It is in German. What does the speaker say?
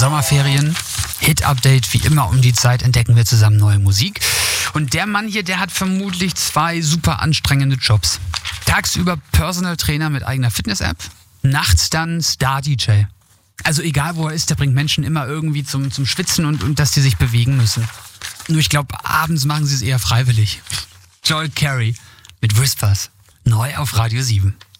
Sommerferien. Hit-Update, wie immer um die Zeit entdecken wir zusammen neue Musik. Und der Mann hier, der hat vermutlich 2 super anstrengende Jobs. Tagsüber Personal Trainer mit eigener Fitness-App, nachts dann Star-DJ. Also egal wo er ist, der bringt Menschen immer irgendwie zum Schwitzen und dass die sich bewegen müssen. Nur ich glaube, abends machen sie es eher freiwillig. Joel Corry mit Whispers, neu auf Radio 7.